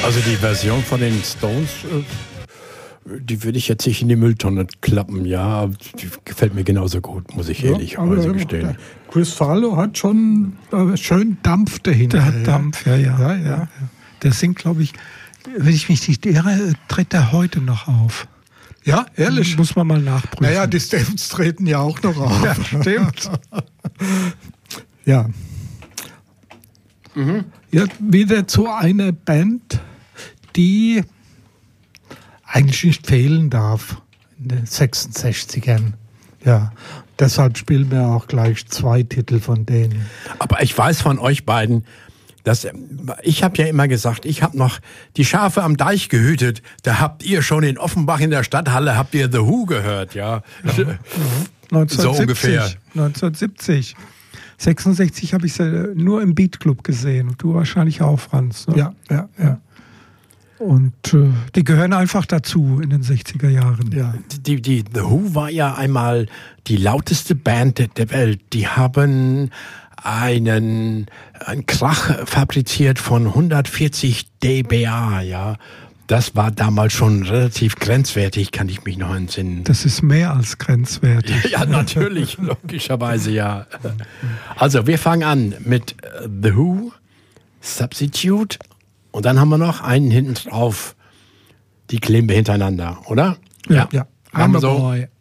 Also die Version von den Stones, die würde ich jetzt nicht in die Mülltonne klappen, ja. Die gefällt mir genauso gut, muss ich ehrlicherweise gestehen. Chris Farlow hat schon schön Dampf dahinter. Der hat Dampf, ja. Der singt, glaube ich, wenn ich mich nicht irre, tritt er heute noch auf. Ja, ehrlich? Muss man mal nachprüfen. Naja, die Stones treten ja auch noch auf. Ja, stimmt. Ja. Ja, wieder zu einer Band, die eigentlich nicht fehlen darf in den 66ern. Ja, deshalb spielen wir auch gleich 2 Titel von denen. Aber ich weiß von euch beiden, ich habe ja immer gesagt, ich habe noch die Schafe am Deich gehütet. Da habt ihr schon in Offenbach in der Stadthalle, habt ihr The Who gehört, ja. 1970, so ungefähr. 1970. 66 habe ich sie nur im Beat Club gesehen. Und du wahrscheinlich auch, Franz. Ne? Ja. Und die gehören einfach dazu in den 60er Jahren. Ja. Die The Who war ja einmal die lauteste Band der Welt. Die haben einen Krach fabriziert von 140 dBA, ja. Das war damals schon relativ grenzwertig, kann ich mich noch entsinnen. Das ist mehr als grenzwertig. Ja, natürlich, logischerweise, ja. Also, wir fangen an mit The Who, Substitute, und dann haben wir noch einen hinten drauf. Die kleben wir hintereinander, oder? Ja. Machen wir so. Boy.